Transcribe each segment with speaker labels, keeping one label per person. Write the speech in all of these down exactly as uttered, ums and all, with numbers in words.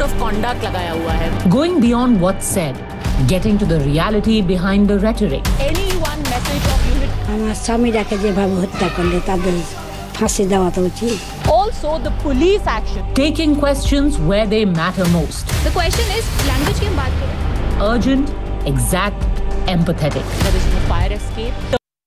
Speaker 1: of conduct लगाया हुआ है.
Speaker 2: Going beyond what's said, getting to the reality behind the rhetoric.
Speaker 1: Any one message of unity.
Speaker 3: আমার স্বামীটাকে যেভাবে হত্যা করলে তাদের ফাঁসি দেওয়া তো উচিত.
Speaker 1: Also the police action.
Speaker 2: Taking questions where they matter most.
Speaker 4: The question is, language की हम बात करें.
Speaker 2: Urgent, exact, empathetic.
Speaker 1: There is no fire escape.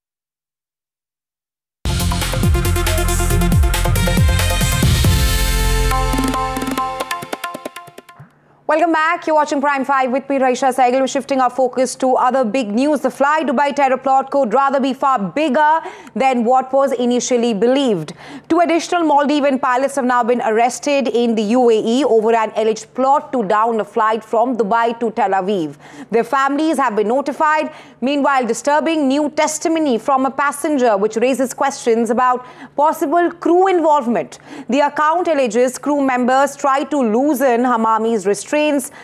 Speaker 5: Welcome back. You're watching Prime five with me, Raisha Saigal. We're shifting our focus to other big news. The Fly Dubai terror plot could rather be far bigger than what was initially believed. Two additional Maldivian pilots have now been arrested in the U A E over an alleged plot to down a flight from Dubai to Tel Aviv. Their families have been notified. Meanwhile, disturbing new testimony from a passenger which raises questions about possible crew involvement. The account alleges crew members tried to loosen Hamami's restraints,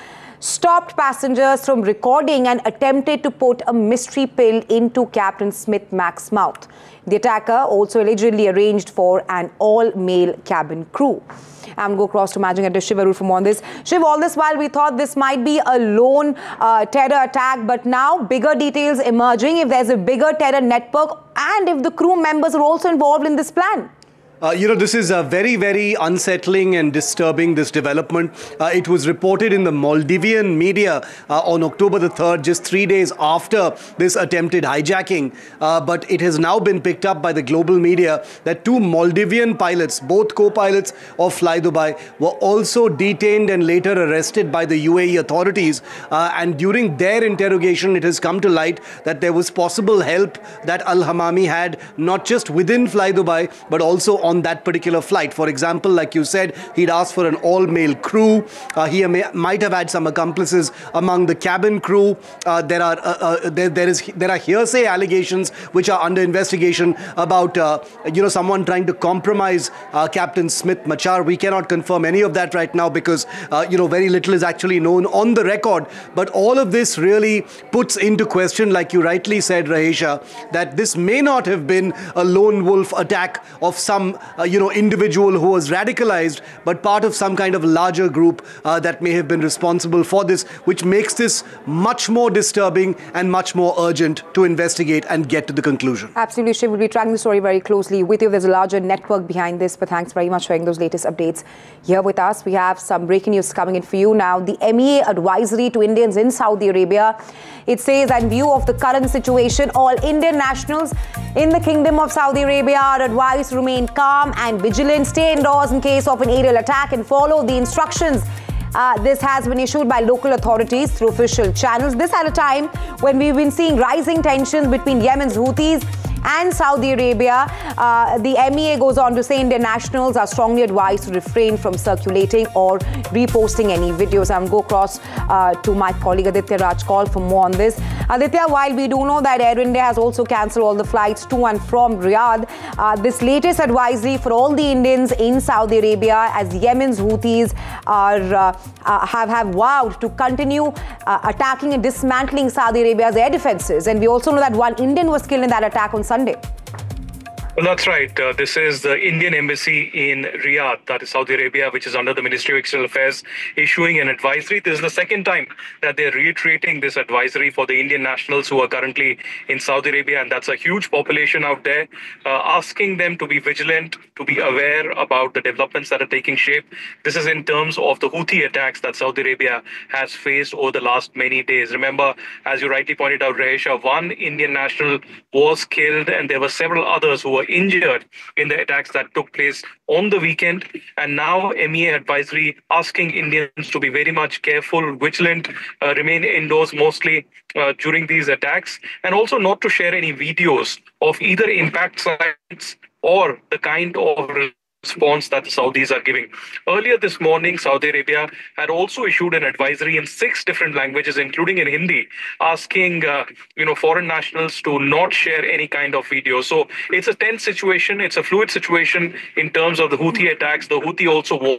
Speaker 5: stopped passengers from recording and attempted to put a mystery pill into Captain Smith Mac's mouth. The attacker also allegedly arranged for an all-male cabin crew. I'm going to go across to managing editor Shiv Arur for more on this. Shiv, all this while we thought this might be a lone uh, terror attack, but now bigger details emerging if there's a bigger terror network and if the crew members are also involved in this plan.
Speaker 6: Uh, you know, this is uh, very, very unsettling and disturbing, this development. Uh, it was reported in the Maldivian media uh, on October the third, just three days after this attempted hijacking. Uh, but it has now been picked up by the global media that two Maldivian pilots, both co-pilots of Fly Dubai, were also detained and later arrested by the U A E authorities. Uh, and during their interrogation, it has come to light that there was possible help that Al-Hamami had, not just within Fly Dubai, but also on that particular flight. For example, like you said, he'd asked for an all-male crew. Uh, he may, might have had some accomplices among the cabin crew. Uh, there are uh, uh, there, there is there are hearsay allegations which are under investigation about uh, you know someone trying to compromise uh, Captain Smith Machar. We cannot confirm any of that right now because uh, you know very little is actually known on the record. But all of this really puts into question, like you rightly said, Rahisha, that this may not have been a lone wolf attack of some Uh, you know, individual who was radicalized, but part of some kind of larger group uh, that may have been responsible for this, which makes this much more disturbing and much more urgent to investigate and get to the conclusion.
Speaker 5: Absolutely, Shiv. We'll be tracking the story very closely with you. There's a larger network behind this, but thanks very much for sharing those latest updates here with us. We have some breaking news coming in for you now. The M E A advisory to Indians in Saudi Arabia. It says, in view of the current situation, all Indian nationals in the Kingdom of Saudi Arabia are advised to remain calm and vigilant, stay indoors in case of an aerial attack and follow the instructions. Uh, this has been issued by local authorities through official channels. This at a time when we've been seeing rising tensions between Yemen's Houthis and Saudi Arabia. Uh, the M E A goes on to say Indian nationals are strongly advised to refrain from circulating or reposting any videos. I'm going to go across uh, to my colleague Aditya Rajkol for more on this. Aditya, while we do know that Air India has also cancelled all the flights to and from Riyadh, uh, this latest advisory for all the Indians in Saudi Arabia as Yemen's Houthis are, uh, uh, have, have vowed to continue uh, attacking and dismantling Saudi Arabia's air defences. And we also know that one Indian was killed in that attack on Sunday.
Speaker 7: Well, that's right. Uh, this is the Indian embassy in Riyadh, that is Saudi Arabia, which is under the Ministry of External Affairs, issuing an advisory. This is the second time that they're reiterating this advisory for the Indian nationals who are currently in Saudi Arabia, and that's a huge population out there, uh, asking them to be vigilant, to be aware about the developments that are taking shape. This is in terms of the Houthi attacks that Saudi Arabia has faced over the last many days. Remember, as you rightly pointed out, Rahisha, one Indian national was killed, and there were several others who were injured in the attacks that took place on the weekend. And now M E A advisory asking Indians to be very much careful, vigilant, uh, remain indoors mostly uh, during these attacks, and also not to share any videos of either impact sites or the kind of response that the Saudis are giving. Earlier this morning, Saudi Arabia had also issued an advisory in six different languages, including in Hindi, asking uh, you know foreign nationals to not share any kind of video. So it's a tense situation. It's a fluid situation in terms of the Houthi attacks. The Houthi also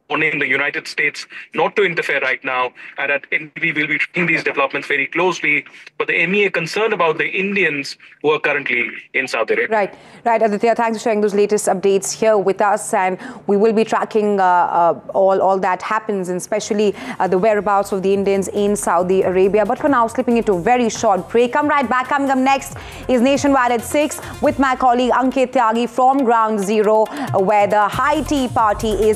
Speaker 7: warning the United States not to interfere right now, and at N D T V will be tracking these developments very closely. But the M E A concerned about the Indians who are currently in Saudi Arabia.
Speaker 5: Right, right, Aditya. Thanks for sharing those latest updates here with us, and we will be tracking uh, uh, all all that happens, and especially uh, the whereabouts of the Indians in Saudi Arabia. But for now, slipping into a very short break. Come right back. Coming up next is Nationwide at six with my colleague Ankit Tyagi from Ground Zero, where the High Tea Party is